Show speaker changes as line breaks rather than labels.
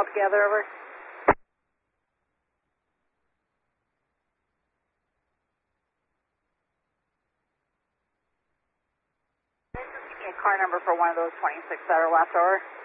altogether, over. Give me a car number for one of those 26 that are left, over.